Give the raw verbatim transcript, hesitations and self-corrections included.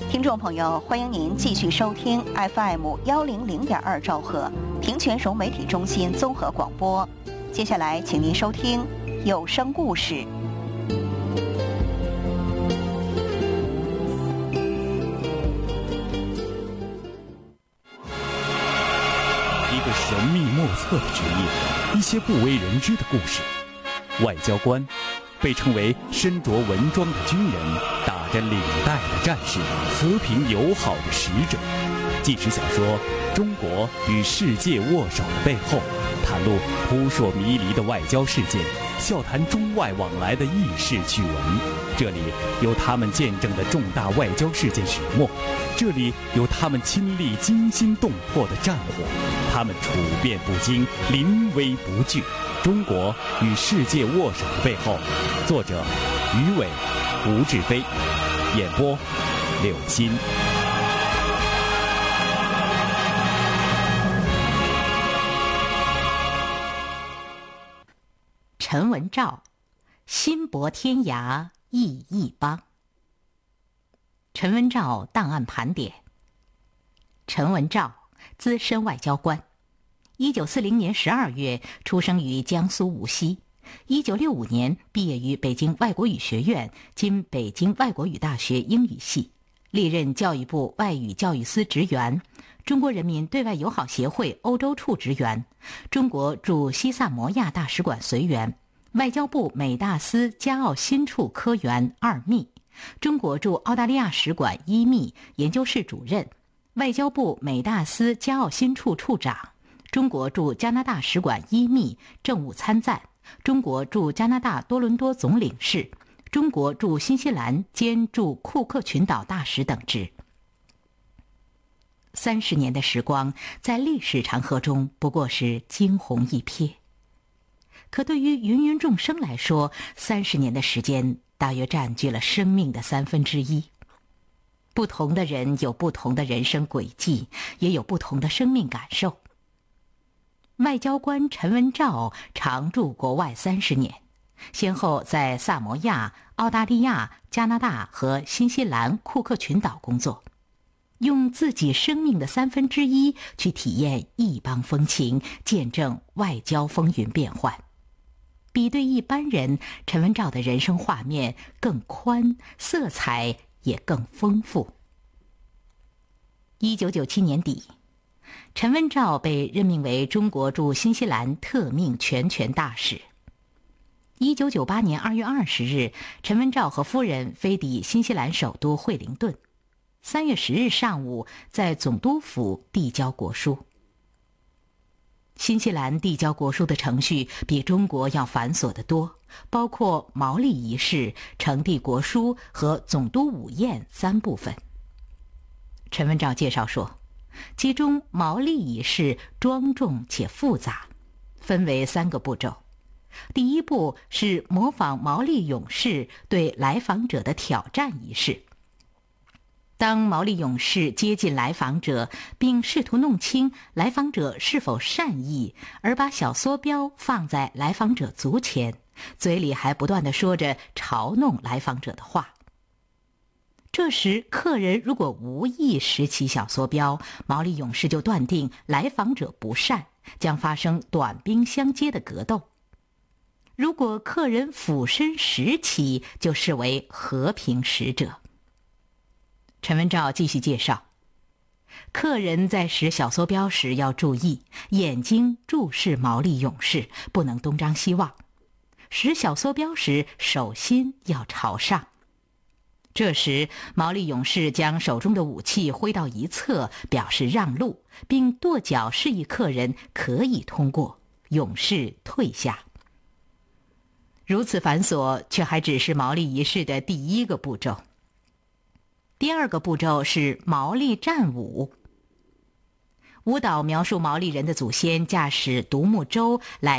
听众朋友，欢迎您继续收听 F M 幺零零点二兆赫平泉融媒体中心综合广播。接下来，请您收听有声故事。 一个神秘莫测的职业，一些不为人知的故事。外交官被称为身着文装的军人，打着领带的战士，和平友好的使者。纪实小说《中国与世界握手的背后》，袒露扑朔迷离的外交事件，笑谈中外往来的轶事趣闻。这里有他们见证的重大外交事件始末，这里有他们亲历惊心动魄的战火，他们处变不惊，临危不惧。中国与世界握手的背后，作者于伟、吴志飞，演播柳鑫。 陈文照，心博天涯意一邦。陈文照档案盘点。陈文照，资深外交官。一九四零年十二月出生于江苏无锡，一九六五年毕业于北京外国语学院（今北京外国语大学英语系），历任教育部外语教育司职员、中国人民对外友好协会欧洲处职员、中国驻西萨摩亚大使馆随员、外交部美大司加奥新处科员二秘、中国驻澳大利亚使馆一秘、研究室主任、外交部美大司加奥新处处长、中国驻加拿大使馆一秘、政务参赞、中国驻加拿大多伦多总领事、中国驻新西兰兼驻库克群岛大使等职。三十年的时光，在历史长河中不过是惊鸿一瞥，可对于芸芸众生来说，三十年的时间大约占据了生命的三分之一。不同的人有不同的人生轨迹，也有不同的生命感受。外交官陈文照常驻国外三十年，先后在萨摩亚、澳大利亚、加拿大和新西兰库克群岛工作，用自己生命的三分之一去体验异邦风情，见证外交风云变幻。比对一般人，陈文照的人生画面更宽，色彩也更丰富。一九九七年底，陈文照被任命为中国驻新西兰特命全权大使。一九九八年二月二十日，陈文照和夫人飞抵新西兰首都惠灵顿。三月十日上午，在总督府递交国书。新西兰递交国书的程序比中国要繁琐得多，包括毛利仪式、呈递国书和总督午宴三部分。陈文照介绍说，其中毛利仪式庄重且复杂，分为三个步骤。第一步是模仿毛利勇士对来访者的挑战仪式。当毛利勇士接近来访者，并试图弄清来访者是否善意，而把小梭镖放在来访者足前，嘴里还不断地说着嘲弄来访者的话。这时客人如果无意拾起小梭镖，毛利勇士就断定来访者不善，将发生短兵相接的格斗。如果客人俯身拾起，就视为和平使者。陈文照继续介绍，客人在拾小梭镖时要注意眼睛注视毛利勇士，不能东张西望。拾小梭镖时手心要朝上。这时毛利勇士将手中的武器挥到一侧，表示让路，并跺脚示意客人可以通过，勇士退下。如此繁琐，却还只是毛利仪式的第一个步骤。第二个步骤是毛利战舞。舞蹈描述毛利人的祖先驾驶独木舟来